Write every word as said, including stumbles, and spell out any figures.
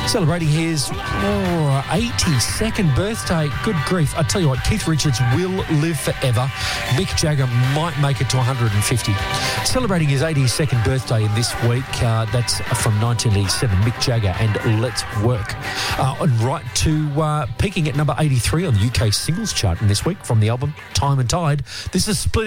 Celebrating his oh, eighty-second birthday. Good grief. I tell you what, Keith Richards will live forever. Mick Jagger might make it to one hundred fifty. Celebrating his eighty-second birthday in this week. Uh, that's from nineteen eighty-seven. Mick Jagger and Let's Work. Uh, and right to uh, peaking at number eighty-three on the U K singles chart in this week from the album Time and Tide. This is Split